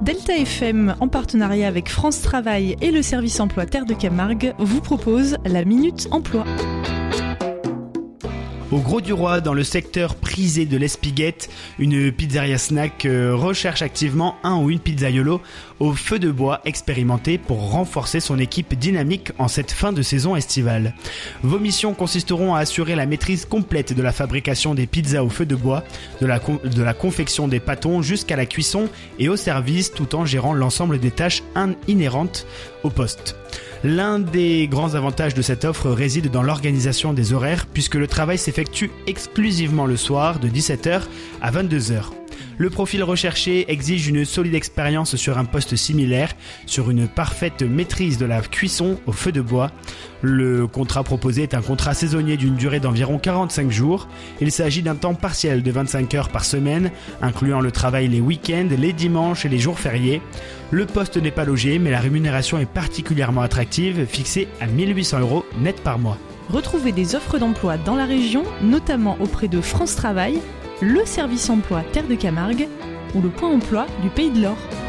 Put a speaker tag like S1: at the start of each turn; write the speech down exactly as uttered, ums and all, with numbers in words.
S1: Delta F M, en partenariat avec France Travail et le service emploi Terre de Camargue, vous propose la Minute Emploi.
S2: Au Grau-du-Roi, dans le secteur prisé de l'Espiguette, une pizzeria snack recherche activement un ou une pizzaiolo au feu de bois expérimenté pour renforcer son équipe dynamique en cette fin de saison estivale. Vos missions consisteront à assurer la maîtrise complète de la fabrication des pizzas au feu de bois, de la, con- de la confection des pâtons jusqu'à la cuisson et au service, tout en gérant l'ensemble des tâches in- inhérentes au poste. L'un des grands avantages de cette offre réside dans l'organisation des horaires puisque le travail s'effectue exclusivement le soir de dix-sept heures à vingt-deux heures. Le profil recherché exige une solide expérience sur un poste similaire, sur une parfaite maîtrise de la cuisson au feu de bois. Le contrat proposé est un contrat saisonnier d'une durée d'environ quarante-cinq jours. Il s'agit d'un temps partiel de vingt-cinq heures par semaine, incluant le travail les week-ends, les dimanches et les jours fériés. Le poste n'est pas logé, mais la rémunération est particulièrement attractive, fixée à mille huit cents euros net par mois.
S1: Retrouvez des offres d'emploi dans la région, notamment auprès de France Travail, le service emploi Terre de Camargue ou le point emploi du Pays de l'Or.